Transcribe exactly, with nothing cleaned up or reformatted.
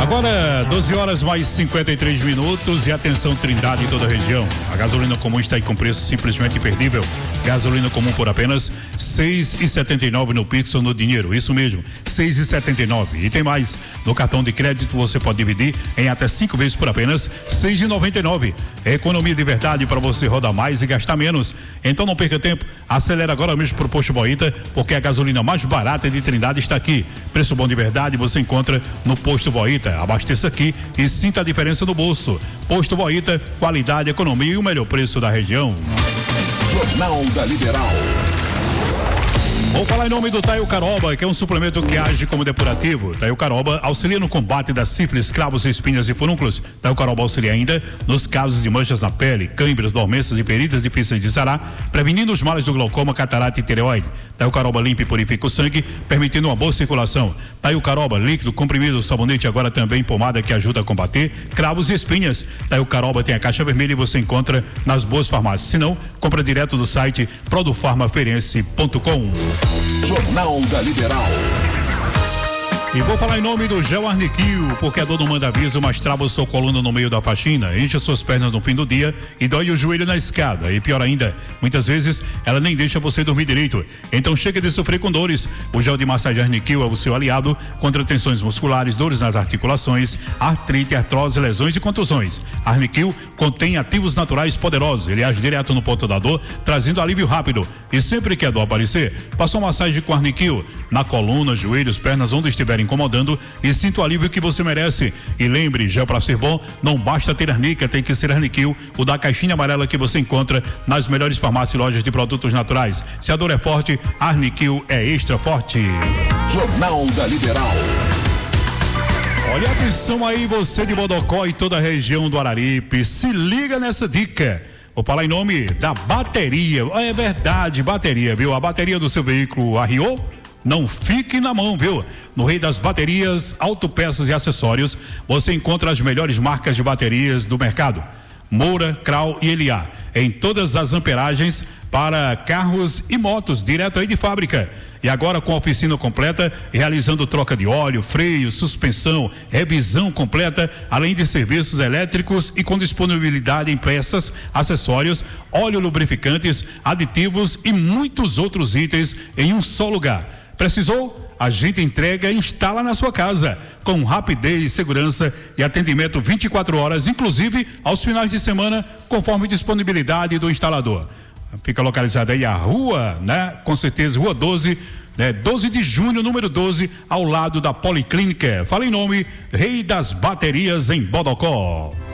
Agora, doze horas mais cinquenta e três minutos e atenção Trindade em toda a região. A gasolina comum está aí com preço simplesmente imperdível. Gasolina comum por apenas seis reais e setenta e nove no Pix ou no dinheiro. Isso mesmo, seis reais e setenta e nove. E tem mais, no cartão de crédito você pode dividir em até cinco vezes por apenas seis reais e noventa e nove. Economia de verdade para você rodar mais e gastar menos. Então não perca tempo, acelera agora mesmo pro Posto Boita, porque a gasolina mais barata de Trindade está aqui. Preço bom de verdade você encontra no Posto Boita. Abasteça aqui e sinta a diferença no bolso. Posto Boita, qualidade, economia e o melhor preço da região. Jornal da Liberal. Vou falar em nome do Taio Caroba, que é um suplemento que age como depurativo. Taio Caroba auxilia no combate da sífilis, cravos, espinhas e furúnculos. Taio Caroba auxilia ainda nos casos de manchas na pele, câimbras, dormências e feridas difíceis de sarar, prevenindo os males do glaucoma, catarata e tireoide. Taio Caroba limpa e purifica o sangue, permitindo uma boa circulação. Taio Caroba, líquido, comprimido, sabonete, agora também pomada que ajuda a combater cravos e espinhas. Taio Caroba tem a caixa vermelha e você encontra nas boas farmácias. Se não, compra direto do site produfarmafeirense ponto com. Jornal da Liberal. E vou falar em nome do Gel Arniquil, porque a dor não manda aviso, mas trava sua coluna no meio da faxina, enche suas pernas no fim do dia e dói o joelho na escada. E pior ainda, muitas vezes ela nem deixa você dormir direito. Então chega de sofrer com dores. O gel de massagem Arniquil é o seu aliado contra tensões musculares, dores nas articulações, artrite, artrose, lesões e contusões. Arniquil contém ativos naturais poderosos. Ele age direto no ponto da dor, trazendo alívio rápido. E sempre que a dor aparecer, faça uma massagem com Arniquil na coluna, joelhos, pernas, onde estiverem incomodando e sinta o alívio que você merece. E lembre, gel para ser bom, não basta ter Arnica, tem que ser Arniquil, o da caixinha amarela que você encontra nas melhores farmácias e lojas de produtos naturais. Se a dor é forte, Arniquil é extra forte. Jornal da Liberal. Olha, atenção aí, você de Bodocó e toda a região do Araripe, se liga nessa dica. Vou falar em nome da bateria. É verdade, bateria, viu? A bateria do seu veículo arriou? Não fique na mão, viu? No Rei das Baterias, Autopeças e Acessórios, você encontra as melhores marcas de baterias do mercado. Moura, Krau e L A. Em todas as amperagens para carros e motos, direto aí de fábrica. E agora com a oficina completa, realizando troca de óleo, freio, suspensão, revisão completa, além de serviços elétricos e com disponibilidade em peças, acessórios, óleo lubrificantes, aditivos e muitos outros itens em um só lugar. Precisou? A gente entrega e instala na sua casa, com rapidez, segurança e atendimento vinte e quatro horas, inclusive aos finais de semana, conforme disponibilidade do instalador. Fica localizada aí a rua, né? Com certeza, rua doze, né? doze de junho, número doze, ao lado da Policlínica. Fala em nome, Rei das Baterias em Bodocó.